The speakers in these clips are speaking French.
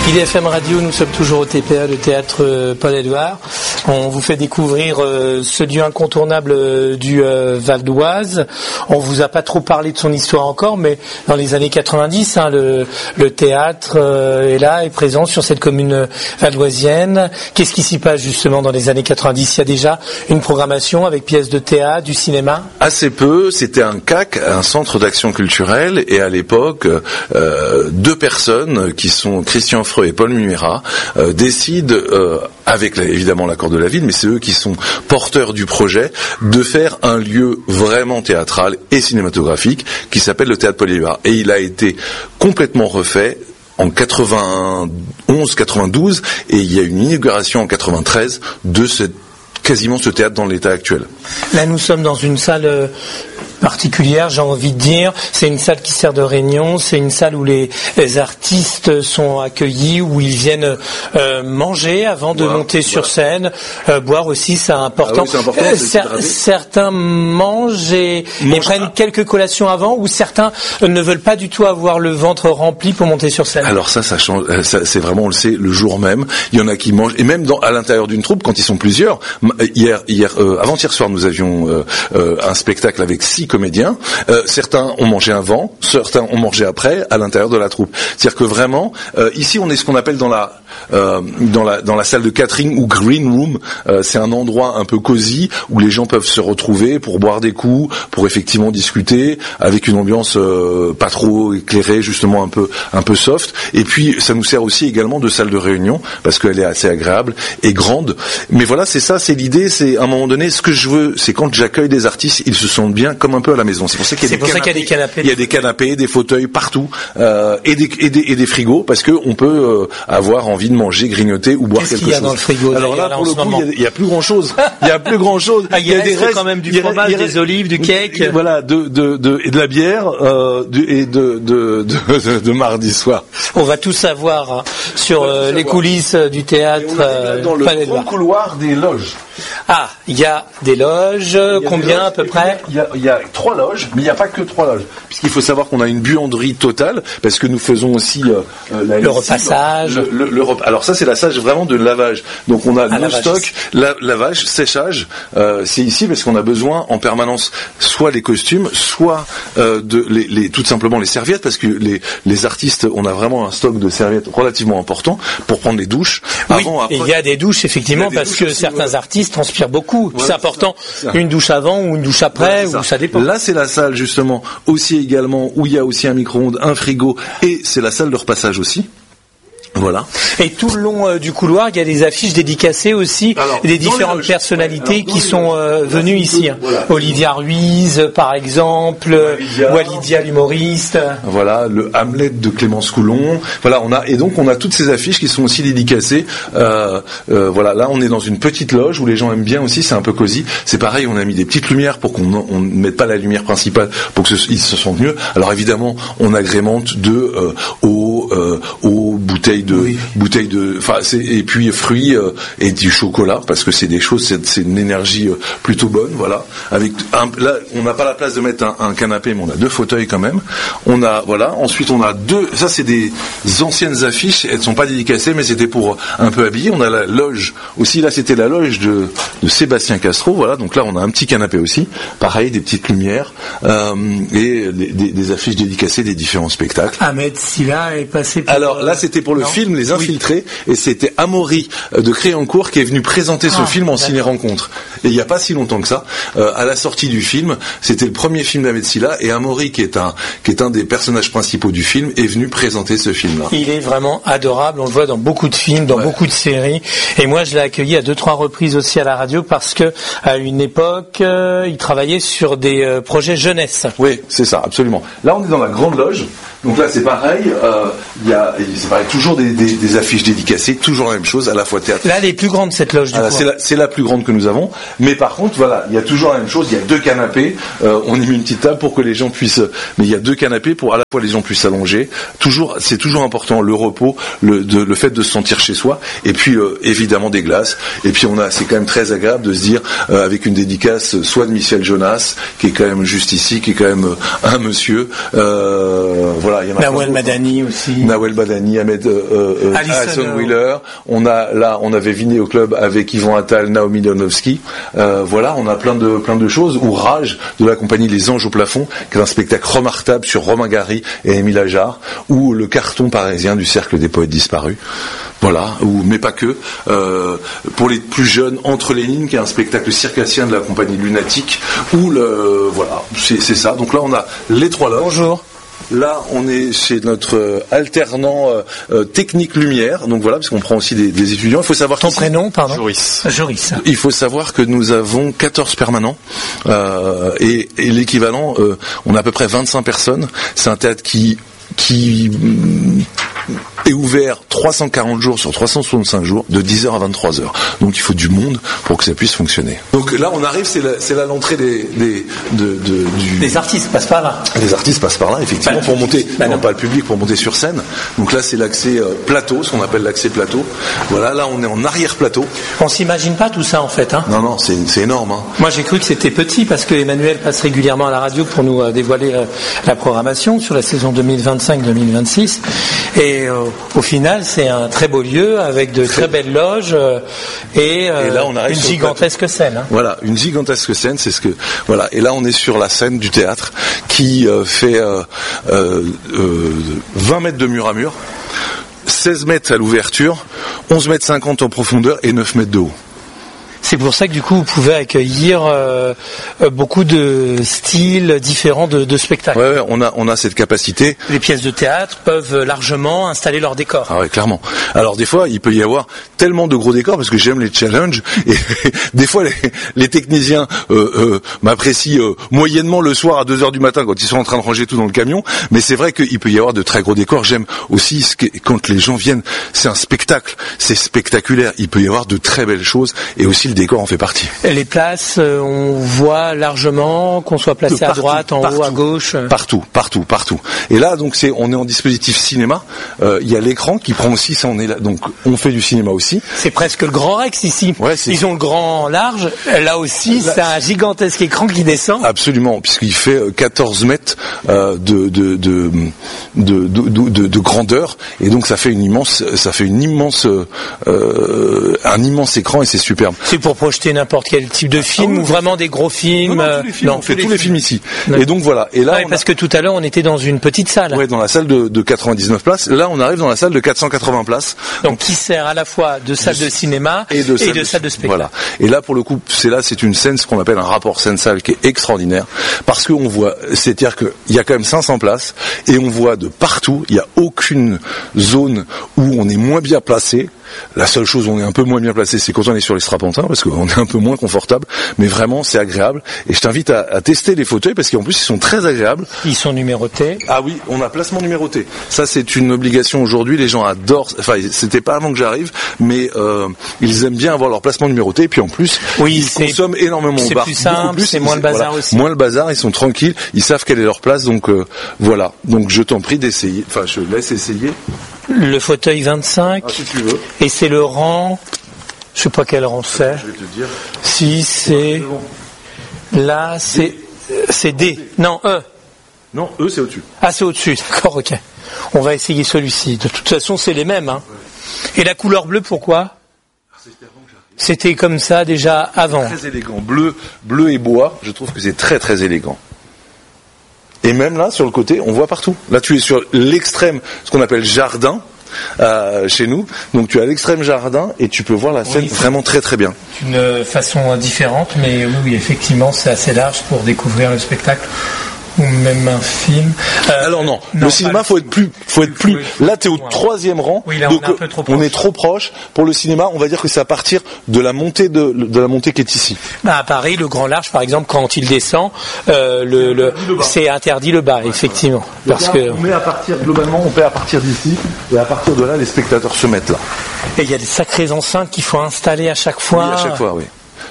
IDFM Radio, nous sommes toujours au TPA, le théâtre Paul-Éluard. On vous fait découvrir ce lieu incontournable du Val d'Oise. On vous a pas trop parlé de son histoire encore, mais dans les années 90, le théâtre est là, est présent sur cette commune valdoisienne. Qu'est-ce qui s'y passe justement dans les années 90 ? Il y a déjà une programmation avec pièces de théâtre, du cinéma ? Assez peu, c'était un CAC, un centre d'action culturelle, et à l'époque, deux personnes qui sont Christian Freux et Paul Muera décident, avec évidemment l'accord de la ville, mais c'est eux qui sont porteurs du projet, de faire un lieu vraiment théâtral et cinématographique qui s'appelle le théâtre Paul-Éluard. Et il a été complètement refait en 91-92, et il y a une inauguration en 93 de quasiment ce théâtre dans l'état actuel. Là, nous sommes dans une salle particulière, j'ai envie de dire. C'est une salle qui sert de réunion, c'est une salle où les artistes sont accueillis, où ils viennent manger avant de monter sur scène. Boire aussi, c'est important. Ah oui, c'est important, certains mangent et prennent quelques collations avant, ou certains ne veulent pas du tout avoir le ventre rempli pour monter sur scène. Alors ça change. C'est vraiment, on le sait, le jour même. Il y en a qui mangent, et même à l'intérieur d'une troupe, quand ils sont plusieurs. Avant-hier soir, nous avions un spectacle avec 6 comédiens. Certains ont mangé avant, certains ont mangé après, à l'intérieur de la troupe. C'est-à-dire que vraiment, ici, on est ce qu'on appelle dans la salle de catering ou green room. C'est un endroit un peu cosy où les gens peuvent se retrouver pour boire des coups, pour effectivement discuter, avec une ambiance pas trop éclairée, justement un peu soft. Et puis, ça nous sert aussi également de salle de réunion parce qu'elle est assez agréable et grande. Mais voilà, c'est ça, c'est l'idée. C'est à un moment donné, ce que je veux, c'est quand j'accueille des artistes, ils se sentent bien comme un peu à la maison. C'est pour ça qu'il y a des canapés. Il y a des canapés, des fauteuils partout, et des frigos, parce que on peut avoir envie de manger, grignoter ou boire quelque chose. Qu'est-ce qu'il y a dans le frigo? Alors là, pour le coup, il y a plus grand chose. Il y a plus grand chose. Il y a des restes quand même, du fromage, des olives, du cake. Voilà, et de la bière, et de mardi soir. On va tout savoir sur les coulisses du théâtre. Dans le grand couloir des loges. Ah, il y a des loges, combien à peu près ? Il y a 3 loges, mais il n'y a pas que 3 loges. Puisqu'il faut savoir qu'on a une buanderie totale, parce que nous faisons aussi le repassage. Alors ça, c'est la salle vraiment de lavage. Donc on a nos stocks, lavage, séchage. C'est ici parce qu'on a besoin en permanence soit les costumes, soit tout simplement les serviettes, parce que les artistes, on a vraiment un stock de serviettes relativement important pour prendre les douches. Oui, et il y a des douches effectivement, parce que certains artistes transpirent beaucoup. Voilà, c'est important, une douche avant ou une douche après, ou ça dépend. Là, c'est la salle justement aussi également où il y a aussi un micro-ondes, un frigo, et c'est la salle de repassage aussi. Voilà. Et tout le long du couloir, il y a des affiches dédicacées aussi, des différentes personnalités qui sont venues ici. Voilà. Olivia Ruiz, par exemple, Walidia l'humoriste. Voilà, le Hamlet de Clémence Coulon. Voilà, on a toutes ces affiches qui sont aussi dédicacées. Voilà, là, on est dans une petite loge où les gens aiment bien aussi, c'est un peu cosy. C'est pareil, on a mis des petites lumières pour qu'on ne mette pas la lumière principale, pour qu'ils se sentent mieux. Alors évidemment, on agrémente aux bouteilles et puis fruits et du chocolat, parce que c'est des choses, c'est une énergie plutôt bonne, voilà. Là, on n'a pas la place de mettre un canapé, mais on a 2 fauteuils quand même. Ensuite on a 2, ça c'est des anciennes affiches, elles sont pas dédicacées, mais c'était pour un peu habiller. On a la loge aussi, là c'était la loge de Sébastien Castro, voilà. Donc là on a un petit canapé aussi, pareil, des petites lumières, et des affiches dédicacées des différents spectacles. Ahmed Silla est passé pour... Alors là c'était pour le film Les Infiltrés, et c'était Amaury de Créancourt qui est venu présenter ce film en ciné-rencontre. Et il n'y a pas si longtemps que ça, à la sortie du film, c'était le premier film d'Ahmed Silla, et Amaury, qui est un des personnages principaux du film, est venu présenter ce film-là. Il est vraiment adorable, on le voit dans beaucoup de films, dans beaucoup de séries, et moi je l'ai accueilli à 2-3 reprises aussi à la radio, parce que à une époque, il travaillait sur des projets jeunesse. Oui, c'est ça, absolument. Là on est dans la grande loge. Donc là c'est pareil, c'est pareil, toujours des affiches dédicacées, toujours la même chose, à la fois théâtre. Là elle est plus grande cette loge du coup. C'est la plus grande que nous avons, mais par contre voilà, il y a toujours la même chose, il y a 2 canapés, on y met une petite table pour que les gens puissent, mais il y a 2 canapés pour à la fois les gens puissent s'allonger. C'est toujours important le repos, le fait de se sentir chez soi, et puis évidemment des glaces, et puis c'est quand même très agréable de se dire avec une dédicace soit de Michel Jonas qui est quand même juste ici, qui est quand même un monsieur, voilà. voilà, il y en a Nawel Madani aussi. Nawel Madani, Ahmed Alison Wheeler. On avait Viné au club avec Yvan Attal, Naomi Leonovsky. Voilà, on a plein de choses. Ou Rage de la compagnie Les Anges au plafond, qui est un spectacle remarquable sur Romain Gary et Émile Ajar. Ou le carton parisien du Cercle des poètes disparus. Voilà, mais pas que. Pour les plus jeunes, Entre les lignes, qui est un spectacle circassien de la compagnie Lunatique. Ou voilà, c'est ça. Donc là, on a les 3 loges. Bonjour. Là, on est chez notre alternant technique lumière. Donc voilà, parce qu'on prend aussi des étudiants. Il faut savoir ton prénom, pardon. Joris. Joris. Il faut savoir que nous avons 14 permanents et l'équivalent, on a à peu près 25 personnes. C'est un théâtre qui est ouvert 340 jours sur 365 jours, de 10h à 23h. Donc il faut du monde pour que ça puisse fonctionner. Donc là, on arrive, c'est là l'entrée des artistes passent par là. Les artistes passent par là, effectivement, pour monter, non pas le public, pour monter sur scène. Donc là, c'est l'accès plateau, ce qu'on appelle l'accès plateau. Voilà, là, on est en arrière-plateau. On s'imagine pas tout ça, en fait. Hein. Non, c'est énorme. Hein. Moi, j'ai cru que c'était petit, parce que Emmanuel passe régulièrement à la radio pour nous dévoiler la programmation sur la saison 2025-2026. Et au final, c'est un très beau lieu avec de très belles loges et là, on arrive une gigantesque scène. Hein. Voilà, une gigantesque scène, c'est ce que voilà. Et là, on est sur la scène du théâtre qui fait 20 mètres de mur à mur, 16 mètres à l'ouverture, 11 mètres 50 en profondeur et 9 mètres de haut. C'est pour ça que du coup vous pouvez accueillir beaucoup de styles différents de spectacles. Ouais, on a cette capacité. Les pièces de théâtre peuvent largement installer leur décor. Ah ouais, clairement. Alors des fois, il peut y avoir tellement de gros décors parce que j'aime les challenges et des fois les techniciens m'apprécient moyennement le soir à 2h du matin quand ils sont en train de ranger tout dans le camion, mais c'est vrai qu'il peut y avoir de très gros décors. J'aime aussi quand les gens viennent, c'est un spectacle, c'est spectaculaire, il peut y avoir de très belles choses et aussi le décor en fait partie. Les places, on voit largement qu'on soit placé à droite, en haut, à gauche. Partout. Et là, donc on est en dispositif cinéma. Il y a l'écran qui prend aussi. Ça, on est là. Donc on fait du cinéma aussi. C'est presque le Grand Rex ici. Ouais, ils ont le grand large. Là aussi, c'est un gigantesque écran qui descend. Absolument, puisqu'il fait 14 mètres de grandeur, et donc ça fait un immense écran et c'est superbe. C'est pour projeter n'importe quel type de film ou vraiment des gros films. Non, on fait tous les films ici. Et donc voilà. Et là, parce que tout à l'heure on était dans une petite salle. Ouais, dans la salle de 99 places. Là, on arrive dans la salle de 480 places. Donc qui sert à la fois de salle de cinéma et de salle de spectacle. Voilà. Et là, pour le coup, c'est une scène, ce qu'on appelle un rapport scène-salle qui est extraordinaire, parce qu'on voit, c'est-à-dire qu'il y a quand même 500 places et on voit de partout. Il n'y a aucune zone où on est moins bien placé. La seule chose où on est un peu moins bien placé, c'est quand on est sur les strapontins, parce qu'on est un peu moins confortable, mais vraiment c'est agréable. Et je t'invite à tester les fauteuils, parce qu'en plus ils sont très agréables. Ils sont numérotés. Ah oui, on a placement numéroté. Ça c'est une obligation aujourd'hui, les gens adorent, enfin c'était pas avant que j'arrive, mais ils aiment bien avoir leur placement numéroté, et puis en plus, ils consomment énormément au bar. C'est plus simple, c'est moins le bazar aussi. Moins le bazar, ils sont tranquilles, ils savent quelle est leur place, donc voilà. Donc je t'en prie d'essayer, enfin je laisse essayer. Le fauteuil 25, si tu veux. Et c'est le rang, je sais pas quel rang c'est. Je vais te dire. Si c'est là, c'est D. Non, E. Non, E c'est au-dessus. Ah, c'est au-dessus, d'accord, ok. On va essayer celui-ci. De toute façon, c'est les mêmes. Hein. Ouais. Et la couleur bleue, pourquoi ? C'était comme ça déjà avant. Très élégant, bleu et bois. Je trouve que c'est très très élégant. Et même là, sur le côté, on voit partout. Là, tu es sur l'extrême, ce qu'on appelle jardin, chez nous. Donc, tu as l'extrême jardin et tu peux voir la scène vraiment très très bien. D'une façon différente, mais oui, effectivement, c'est assez large pour découvrir le spectacle. Ou même un film. Alors non, le cinéma faut être plus. Là, t'es au 3e rang. Oui, là, donc on est un peu trop proche. On est trop proche. Pour le cinéma, on va dire que c'est à partir de la montée de la montée qui est ici. À Paris, le grand large, par exemple, quand il descend, c'est interdit le bas, effectivement. Parce que on met à partir globalement, on fait à partir d'ici et à partir de là, les spectateurs se mettent là. Et il y a des sacrées enceintes qu'il faut installer à chaque fois. Oui, à chaque fois, oui.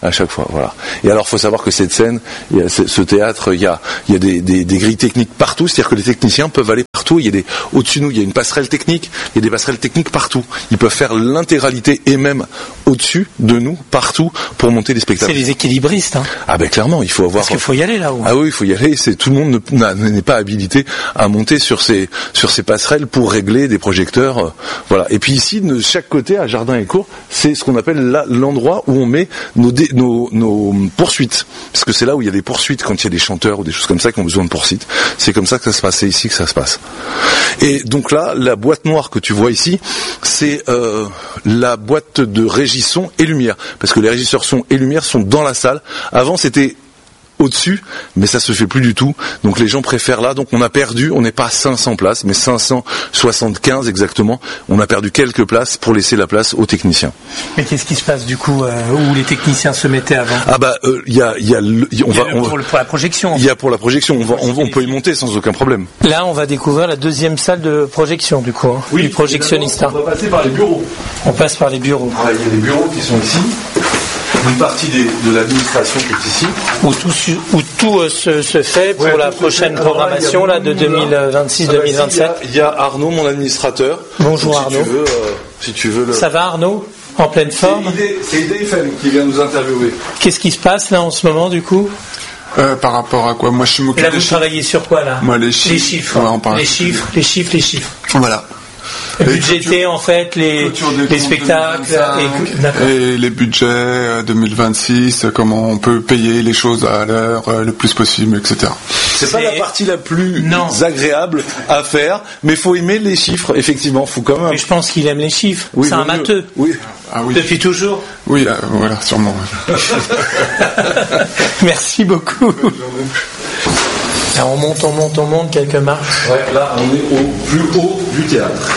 à chaque fois. Voilà. Et alors, faut savoir que cette scène, ce théâtre, il y a des grilles techniques partout, c'est-à-dire que les techniciens peuvent aller partout. Au-dessus de nous, il y a une passerelle technique. Il y a des passerelles techniques partout. Ils peuvent faire l'intégralité et même au-dessus de nous, partout, pour monter les spectacles. C'est les équilibristes, hein. Ah ben clairement, il faut avoir. Parce qu'il faut y aller là-haut. Ah oui, il faut y aller. Tout le monde n'est pas habilité à monter sur ces passerelles pour régler des projecteurs. Voilà. Et puis ici, de chaque côté, à Jardin et Cours, c'est ce qu'on appelle l'endroit où on met nos poursuites. Parce que c'est là où il y a des poursuites quand il y a des chanteurs ou des choses comme ça qui ont besoin de poursuites. C'est comme ça que ça se passe. C'est ici que ça se passe. Et donc là, la boîte noire que tu vois ici, c'est la boîte de régie son et lumière. Parce que les régisseurs son et lumière sont dans la salle. Avant, c'était au-dessus, mais ça se fait plus du tout. Donc les gens préfèrent là. Donc on a perdu, on n'est pas à 500 places, mais 575 exactement. On a perdu quelques places pour laisser la place aux techniciens. Mais qu'est-ce qui se passe du coup où les techniciens se mettaient avant? Ah bah pour la projection. Il y a pour la projection. On peut y monter sans aucun problème. Là, on va découvrir la deuxième salle de projection du coup. Hein, oui, du projectionniste. On va passer par les bureaux. On passe par les bureaux. Ah, il y a des bureaux qui sont ici. Une partie de l'administration qui est ici. Où tout se fait pour la prochaine programmation là, de 2026-2027. Il y a Arnaud, mon administrateur. Bonjour Arnaud. Si tu veux Ça va Arnaud? En pleine forme? C'est IDFM qui vient nous interviewer. Qu'est-ce qui se passe là en ce moment du coup? Par rapport à quoi? Moi je suis m'occupe. Et là vous travaillez sur quoi là? Moi les chiffres. Ouais, les chiffres. Voilà. Budgéter en fait les spectacles et les budgets 2026, comment on peut payer les choses à l'heure le plus possible, etc. C'est pas la partie la plus agréable à faire, mais faut aimer les chiffres, effectivement. Faut quand même. Mais je pense qu'il aime les chiffres. Oui, c'est un matheux. Oui. Ah oui. Depuis toujours. Oui, voilà, sûrement. Merci beaucoup. Alors on monte quelques marches. Ouais, là on est au plus haut du théâtre.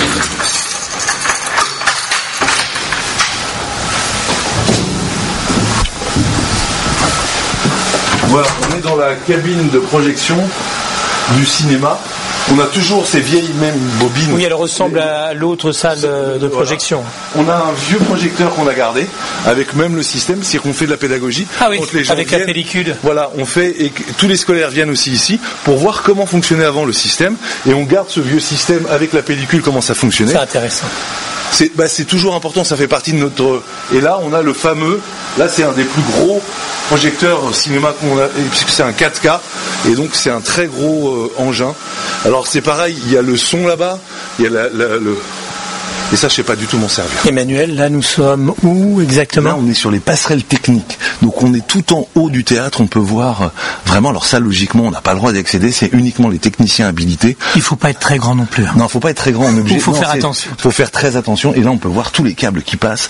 Voilà, on est dans la cabine de projection du cinéma. On a toujours ces vieilles mêmes bobines. Oui, elle ressemble à l'autre salle de projection. Voilà. On a un vieux projecteur qu'on a gardé, avec même le système, c'est-à-dire qu'on fait de la pédagogie. Ah oui, avec la pellicule. Voilà, on fait, et tous les scolaires viennent aussi ici pour voir comment fonctionnait avant le système, et on garde ce vieux système avec la pellicule, comment ça fonctionnait. C'est intéressant. C'est toujours important, ça fait partie de notre... Et là, on a le fameux... Là, c'est un des plus gros projecteurs cinéma qu'on a, puisque c'est un 4K, et donc c'est un très gros engin. Alors, c'est pareil, il y a le son là-bas, il y a Et ça, je sais pas du tout m'en servir. Emmanuel, là, nous sommes où exactement? Là, on est sur les passerelles techniques. Donc, on est tout en haut du théâtre. On peut voir vraiment. Alors ça, logiquement, on n'a pas le droit d'accéder. C'est uniquement les techniciens habilités. Il faut pas être très grand non plus. Hein. Non, faut pas être très grand. On est obligé. Il faut faire attention. Faut faire très attention. Et là, on peut voir tous les câbles qui passent,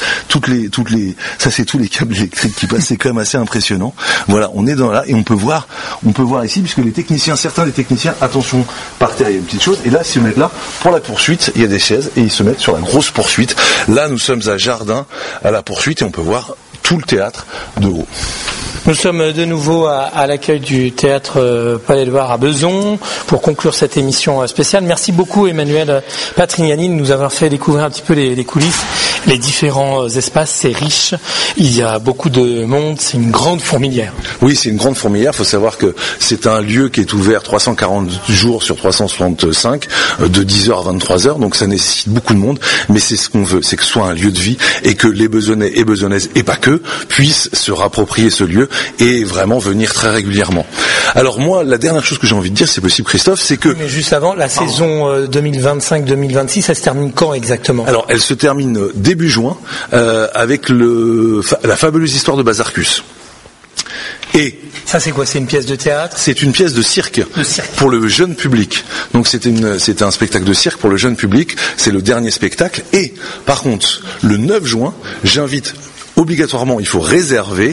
ça, c'est tous les câbles électriques qui passent. C'est quand même assez impressionnant. Voilà, on est dans là et on peut voir ici, puisque certains des techniciens, attention, par terre, il y a une petite chose. Et là, si on met là, pour la poursuite, il y a des chaises et ils se mettent sur la grosse poursuite. Là, nous sommes à Jardin, à la poursuite, et on peut voir tout le théâtre de haut. Nous sommes de nouveau à l'accueil du théâtre Paul-Éluard à Besançon pour conclure cette émission spéciale. Merci beaucoup Emmanuel Patrignani de nous avoir fait découvrir un petit peu les coulisses, les différents espaces. C'est riche, il y a beaucoup de monde, c'est une grande fourmilière. Oui, c'est une grande fourmilière. Il faut savoir que c'est un lieu qui est ouvert 340 jours sur 365, de 10h à 23h, donc ça nécessite beaucoup de monde, mais c'est ce qu'on veut, c'est que ce soit un lieu de vie et que les Besançonnais et Besançonnaises, et pas que, puissent se rapproprier ce lieu et vraiment venir très régulièrement. Alors moi, la dernière chose que j'ai envie de dire, c'est possible Christophe, c'est que... Mais juste avant, la saison 2025-2026, ça se termine quand exactement? Alors elle se termine début juin avec la fabuleuse histoire de Bazarcus. Et ça c'est quoi? C'est une pièce de théâtre? C'est une pièce de cirque pour le jeune public. Donc c'était un spectacle de cirque pour le jeune public. C'est le dernier spectacle. Et par contre, le 9 juin, j'invite obligatoirement, il faut réserver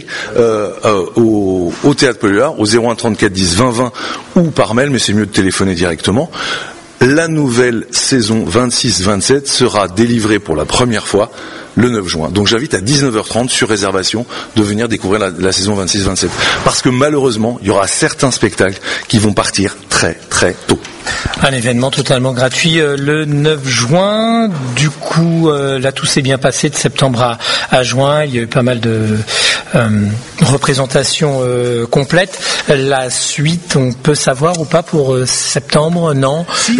au Théâtre Paul-Éluard, au 01 34 10 20 20 ou par mail, mais c'est mieux de téléphoner directement. La nouvelle saison 26-27 sera délivrée pour la première fois le 9 juin. Donc j'invite à 19h30 sur réservation de venir découvrir la saison 26-27. Parce que malheureusement, il y aura certains spectacles qui vont partir très très tôt. Un événement totalement gratuit le 9 juin. Du coup, là tout s'est bien passé de septembre à juin. Il y a eu pas mal représentation complète. La suite, on peut savoir ou pas pour septembre? Non.